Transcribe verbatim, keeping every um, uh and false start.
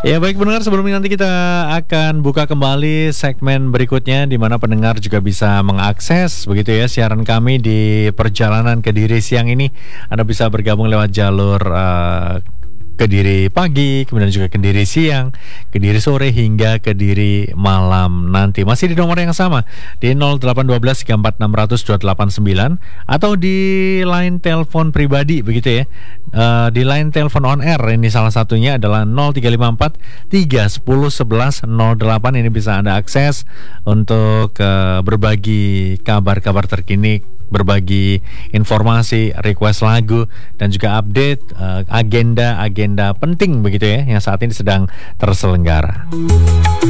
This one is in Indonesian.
Ya baik pendengar, sebelumnya nanti kita akan buka kembali segmen berikutnya di mana pendengar juga bisa mengakses begitu ya siaran kami di perjalanan Kediri siang ini. Anda bisa bergabung lewat jalur uh, Kediri pagi, kemudian juga Kediri siang, Kediri sore hingga Kediri malam nanti. Masih di nomor yang sama di nol delapan satu dua tiga empat enam nol nol dua delapan sembilan atau di line telepon pribadi begitu ya. Uh, di line telepon on air ini salah satunya adalah nol tiga lima empat tiga satu nol satu satu nol delapan. Ini bisa Anda akses untuk uh, berbagi kabar-kabar terkini, berbagi informasi, request lagu, dan juga update uh, agenda-agenda penting begitu ya yang saat ini sedang terselenggara.